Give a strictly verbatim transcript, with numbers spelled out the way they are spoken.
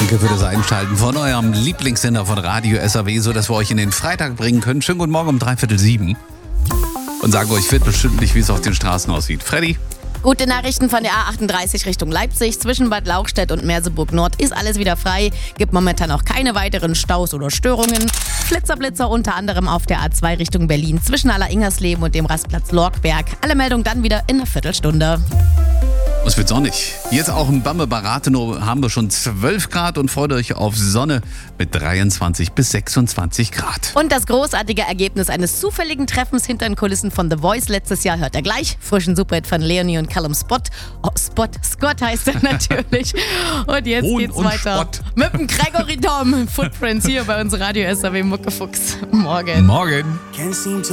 Danke für das Einschalten von eurem Lieblingssender von Radio S A W, so dass wir euch in den Freitag bringen können. Schönen guten Morgen um dreiviertel sieben. Und sagen euch viertelstündlich, wie es auf den Straßen aussieht. Freddy? Gute Nachrichten von der A achtunddreißig Richtung Leipzig. Zwischen Bad Lauchstädt und Merseburg Nord ist alles wieder frei. Gibt momentan auch keine weiteren Staus oder Störungen. Flitzer-Blitzer unter anderem auf der A zwei Richtung Berlin zwischen Aller-Ingersleben und dem Rastplatz Lorkberg. Alle Meldungen dann wieder in einer Viertelstunde. Es wird sonnig. Jetzt auch in Bamme-Barathenow haben wir schon zwölf Grad und freut euch auf Sonne mit dreiundzwanzig bis sechsundzwanzig Grad. Und das großartige Ergebnis eines zufälligen Treffens hinter den Kulissen von The Voice letztes Jahr hört er gleich. Frischen Superhit von Leonie und Callum Spot. Oh, Spot. Scott heißt er natürlich. Und jetzt Hohn geht's und weiter Spott. mit dem Gregory Dom. Footprints hier bei uns Radio S A W Muckefuchs. Morgen. Morgen.